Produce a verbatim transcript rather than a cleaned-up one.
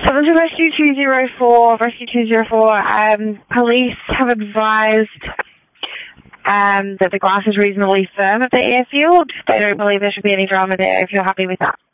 Southern to Rescue two zero four, Rescue two zero four, um, police have advised um, that the grass is reasonably firm at the airfield. They don't believe there should be any drama there if you're happy with that.